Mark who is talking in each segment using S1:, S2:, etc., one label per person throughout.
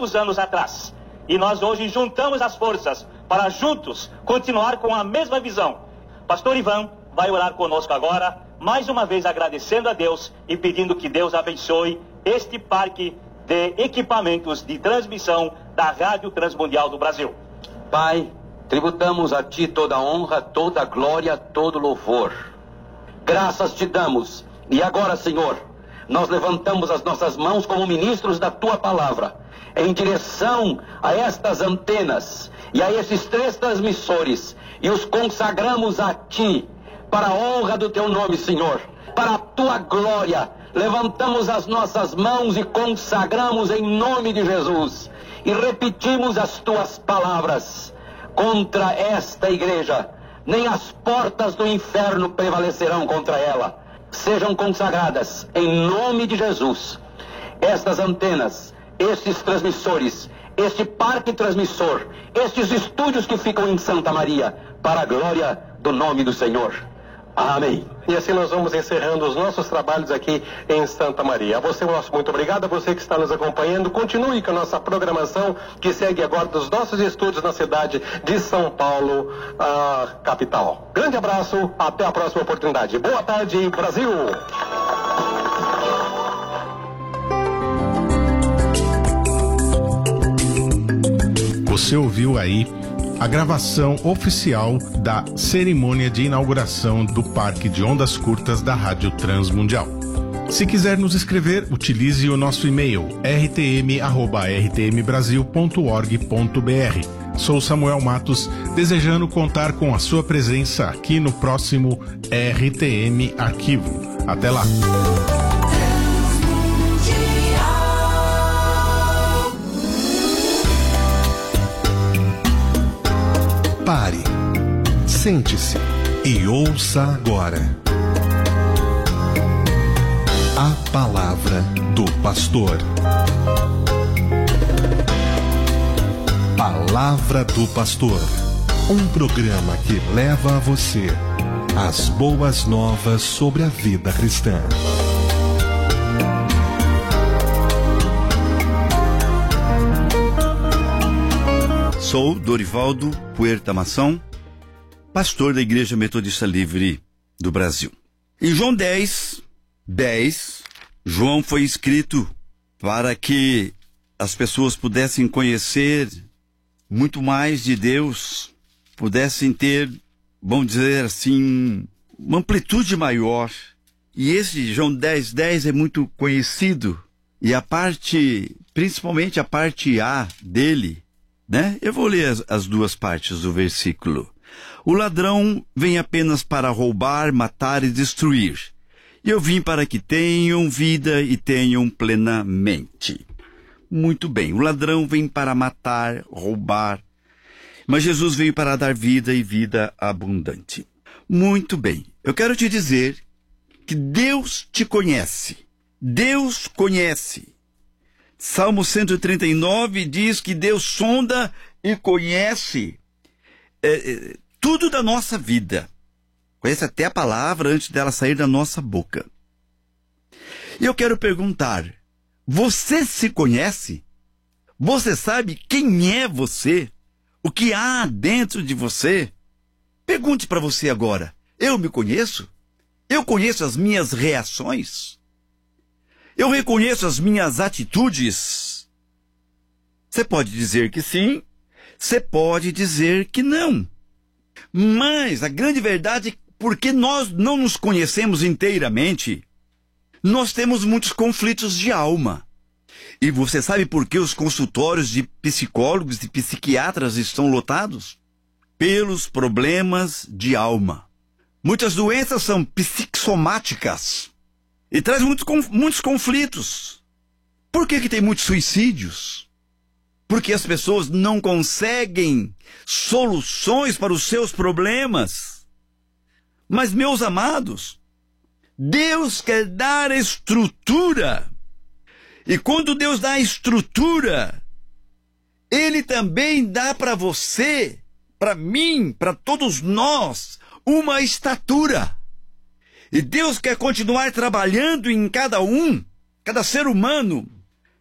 S1: tantos anos atrás. E nós hoje juntamos as forças para juntos continuar com a mesma visão. Pastor Ivan vai orar conosco agora, mais uma vez agradecendo a Deus e pedindo que Deus abençoe este parque de equipamentos de transmissão da Rádio Transmundial do Brasil.
S2: Pai, tributamos a Ti toda a honra, toda a glória, todo louvor. Graças Te damos. E agora, Senhor, nós levantamos as nossas mãos como ministros da Tua palavra, em direção a estas antenas e a esses 3 transmissores, e os consagramos a Ti, para a honra do Teu nome, Senhor, para a Tua glória. Levantamos as nossas mãos e consagramos em nome de Jesus, e repetimos as Tuas palavras: contra esta igreja, nem as portas do inferno prevalecerão contra ela. Sejam consagradas, em nome de Jesus, estas antenas, estes transmissores, este parque transmissor, estes estúdios que ficam em Santa Maria, para a glória do nome do Senhor. Amém.
S3: E assim nós vamos encerrando os nossos trabalhos aqui em Santa Maria. A você, nosso muito obrigado. A você que está nos acompanhando, continue com a nossa programação, que segue agora dos nossos estúdios na cidade de São Paulo, a capital. Grande abraço, até a próxima oportunidade. Boa tarde, Brasil!
S4: Você ouviu aí a gravação oficial da cerimônia de inauguração do Parque de Ondas Curtas da Rádio Transmundial. Se quiser nos escrever, utilize o nosso e-mail rtm@rtmbrasil.org.br. Sou Samuel Matos, desejando contar com a sua presença aqui no próximo RTM Arquivo. Até lá!
S5: Pare, sente-se e ouça agora a palavra do pastor. Palavra do Pastor, um programa que leva a você as boas novas sobre a vida cristã.
S6: Sou Dorivaldo Puerta Mação, pastor da Igreja Metodista Livre do Brasil. Em João 10, João foi escrito para que as pessoas pudessem conhecer muito mais de Deus, pudessem ter, vamos dizer assim, uma amplitude maior. E esse João 10 é muito conhecido. E a parte, principalmente a parte A dele, né? Eu vou ler as duas partes do versículo. O ladrão vem apenas para roubar, matar e destruir. E eu vim para que tenham vida e tenham plenamente. Muito bem, o ladrão vem para matar, roubar, mas Jesus veio para dar vida e vida abundante. Muito bem, eu quero te dizer que Deus te conhece. Deus conhece. Salmo 139 diz que Deus sonda e conhece tudo da nossa vida. Conhece até a palavra antes dela sair da nossa boca. E eu quero perguntar, você se conhece? Você sabe quem é você? O que há dentro de você? Pergunte para você agora, eu me conheço? Eu conheço as minhas reações? Eu reconheço as minhas atitudes? Você pode dizer que sim, você pode dizer que não. Mas a grande verdade é que porque nós não nos conhecemos inteiramente, nós temos muitos conflitos de alma. E você sabe por que os consultórios de psicólogos e psiquiatras estão lotados? Pelos problemas de alma. Muitas doenças são psicossomáticas e traz muitos conflitos. Por que tem muitos suicídios? Porque as pessoas não conseguem soluções para os seus problemas. Mas, meus amados, Deus quer dar estrutura. E quando Deus dá estrutura, Ele também dá para você, para mim, para todos nós, uma estatura. E Deus quer continuar trabalhando em cada ser humano,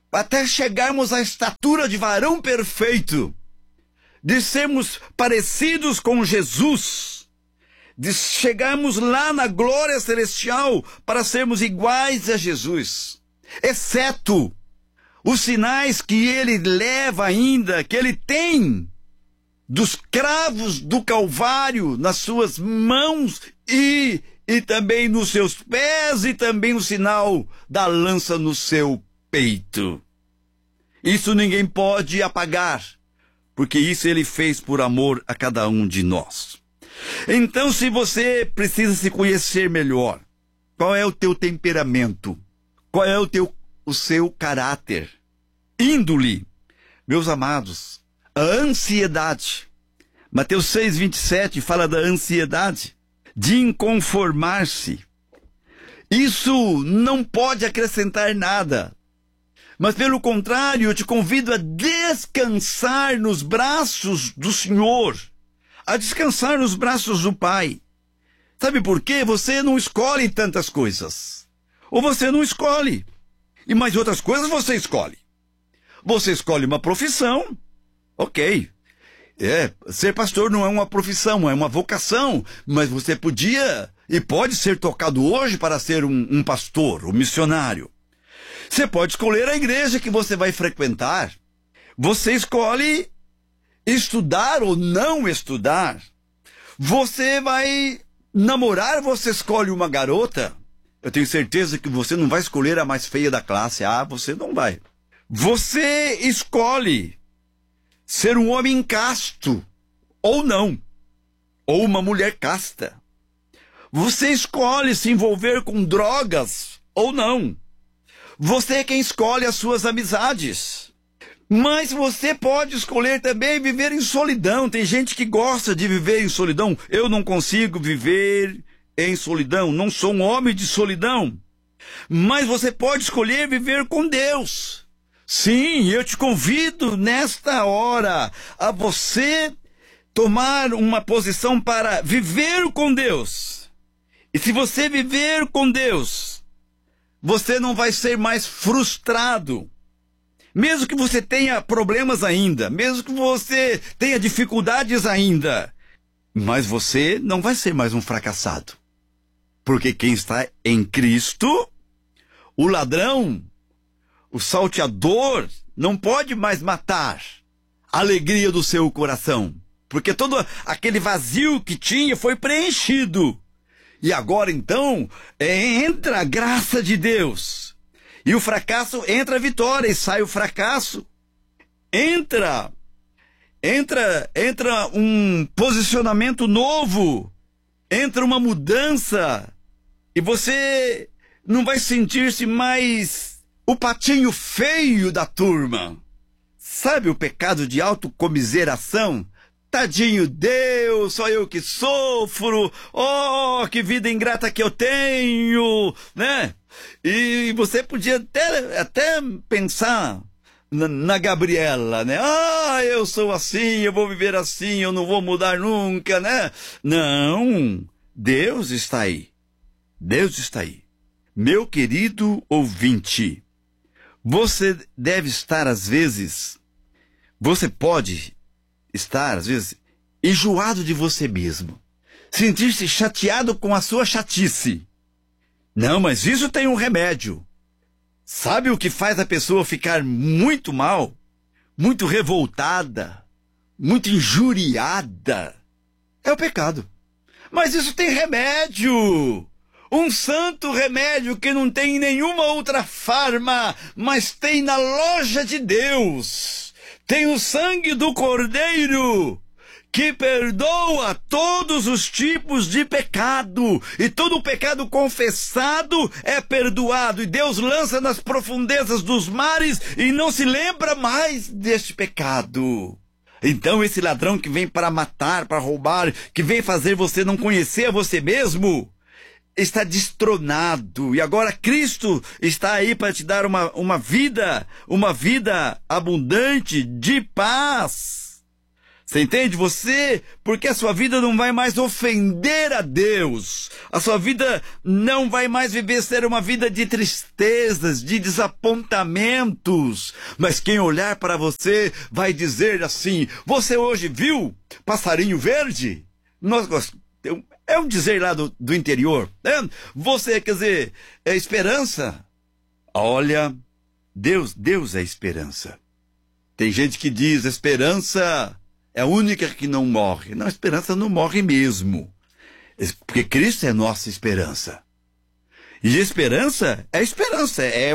S6: até chegarmos à estatura de varão perfeito, de sermos parecidos com Jesus, de chegarmos lá na glória celestial para sermos iguais a Jesus, exceto os sinais que ele leva ainda, que ele tem, dos cravos do Calvário nas suas mãos e também nos seus pés, e também o sinal da lança no seu peito. Isso ninguém pode apagar, porque isso ele fez por amor a cada um de nós. Então, se você precisa se conhecer melhor, qual é o teu temperamento? Qual é o seu caráter? Índole, meus amados, a ansiedade. Mateus 6:27 fala da ansiedade, de inconformar-se. Isso não pode acrescentar nada. Mas, pelo contrário, eu te convido a descansar nos braços do Senhor, a descansar nos braços do Pai. Sabe por quê? Você não escolhe tantas coisas. Ou você não escolhe. E mais outras coisas você escolhe. Você escolhe uma profissão. Ok. Ser pastor não é uma profissão, é uma vocação. Mas você podia e pode ser tocado hoje para ser um pastor, um missionário. Você pode escolher a igreja que você vai frequentar. Você escolhe estudar ou não estudar. Você vai namorar, você escolhe uma garota. Eu tenho certeza que você não vai escolher a mais feia da classe. Você não vai. Você escolhe ser um homem casto ou não. Ou uma mulher casta. Você escolhe se envolver com drogas ou não. Você é quem escolhe as suas amizades. Mas você pode escolher também viver em solidão. Tem gente que gosta de viver em solidão. Eu não consigo viver em solidão. Não sou um homem de solidão. Mas você pode escolher viver com Deus. Sim, eu te convido nesta hora a você tomar uma posição para viver com Deus. E se você viver com Deus, você não vai ser mais frustrado. Mesmo que você tenha problemas ainda, mesmo que você tenha dificuldades ainda, mas você não vai ser mais um fracassado. Porque quem está em Cristo, o ladrão, o salteador, não pode mais matar a alegria do seu coração. Porque todo aquele vazio que tinha foi preenchido. E agora, então, entra a graça de Deus. E o fracasso entra a vitória e sai o fracasso. Entra um posicionamento novo. Entra uma mudança. E você não vai sentir-se mais o patinho feio da turma. Sabe o pecado de autocomiseração? Tadinho Deus, só eu que sofro, oh, que vida ingrata que eu tenho, né? E você podia até pensar na Gabriela, né? Eu sou assim, eu vou viver assim, eu não vou mudar nunca, né? Não, Deus está aí, Deus está aí. Meu querido ouvinte, você deve estar às vezes, você pode estar, às vezes, enjoado de você mesmo. Sentir-se chateado com a sua chatice. Não, mas isso tem um remédio. Sabe o que faz a pessoa ficar muito mal? Muito revoltada? Muito injuriada? É o pecado. Mas isso tem remédio. Um santo remédio que não tem em nenhuma outra farma, mas tem na loja de Deus. Tem o sangue do Cordeiro, que perdoa todos os tipos de pecado. E todo pecado confessado é perdoado. E Deus lança nas profundezas dos mares e não se lembra mais deste pecado. Então esse ladrão que vem para matar, para roubar, que vem fazer você não conhecer a você mesmo, está destronado, e agora Cristo está aí para te dar uma vida abundante de paz. Você entende? Porque a sua vida não vai mais ofender a Deus. A sua vida não vai mais ser uma vida de tristezas, de desapontamentos. Mas quem olhar para você vai dizer assim: você hoje viu passarinho verde? É um dizer lá do interior. Né? Você, quer dizer, é esperança. Olha, Deus é esperança. Tem gente que diz: esperança é a única que não morre. Não, a esperança não morre mesmo. Porque Cristo é nossa esperança. E esperança é esperança. É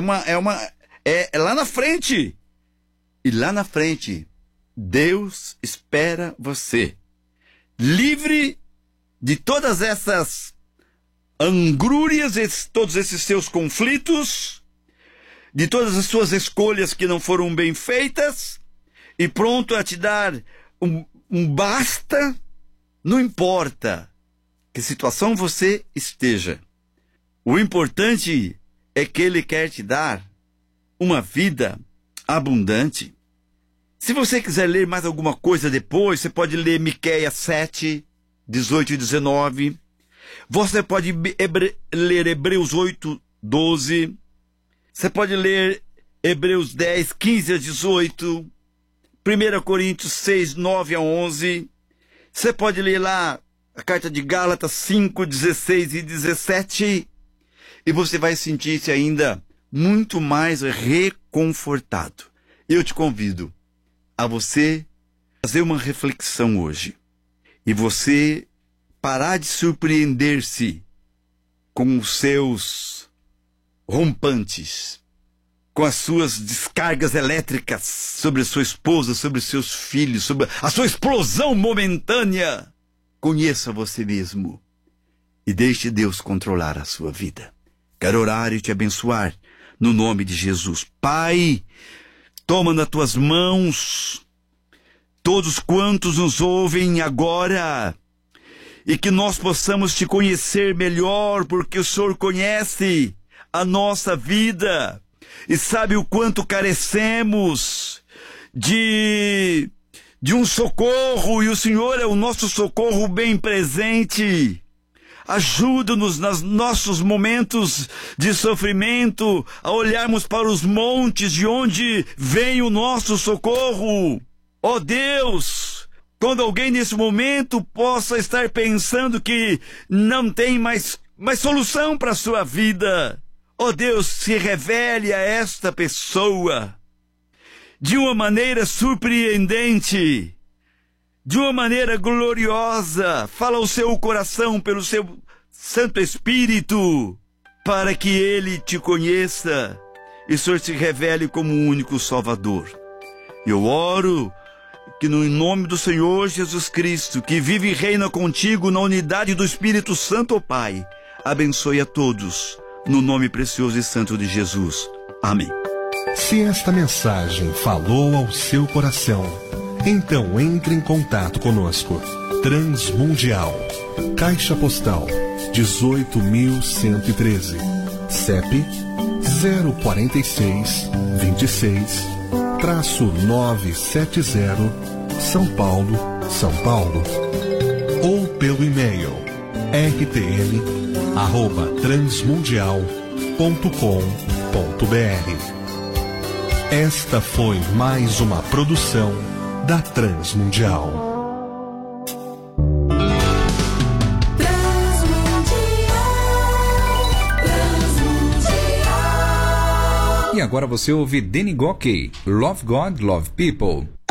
S6: lá na frente. E lá na frente, Deus espera você. Livre de todas essas angrúrias, todos esses seus conflitos, de todas as suas escolhas que não foram bem feitas, e pronto a te dar um basta, não importa que situação você esteja. O importante é que Ele quer te dar uma vida abundante. Se você quiser ler mais alguma coisa depois, você pode ler Miqueias 7, 18 e 19. Você pode ler Hebreus 8, 12. Você pode ler Hebreus 10, 15 a 18. 1 Coríntios 6, 9 a 11. Você pode ler lá a carta de Gálatas 5, 16 e 17. E você vai sentir-se ainda muito mais reconfortado. Eu te convido a você fazer uma reflexão hoje. E você parar de surpreender-se com os seus rompantes, com as suas descargas elétricas sobre a sua esposa, sobre os seus filhos, sobre a sua explosão momentânea. Conheça você mesmo e deixe Deus controlar a sua vida. Quero orar e te abençoar no nome de Jesus. Pai, toma nas tuas mãos todos quantos nos ouvem agora, e que nós possamos te conhecer melhor, porque o Senhor conhece a nossa vida e sabe o quanto carecemos de um socorro, e o Senhor é o nosso socorro bem presente. Ajuda-nos nos nossos momentos de sofrimento a olharmos para os montes de onde vem o nosso socorro. Ó Deus, quando alguém nesse momento possa estar pensando que não tem mais solução para a sua vida, ó Deus, se revele a esta pessoa de uma maneira surpreendente, de uma maneira gloriosa. Fala ao seu coração pelo seu Santo Espírito, para que ele te conheça e o Senhor se revele como o único Salvador. Eu oro que no nome do Senhor Jesus Cristo, que vive e reina contigo na unidade do Espírito Santo, ó Pai, abençoe a todos, no nome precioso e santo de Jesus. Amém.
S5: Se esta mensagem falou ao seu coração, então entre em contato conosco. Transmundial, Caixa Postal 18.113, CEP 04626-970, São Paulo, São Paulo. Ou pelo e-mail rtm@transmundial.com.br. Esta foi mais uma produção da Transmundial.
S7: E agora você ouve Danny Gokey, Love God, Love People.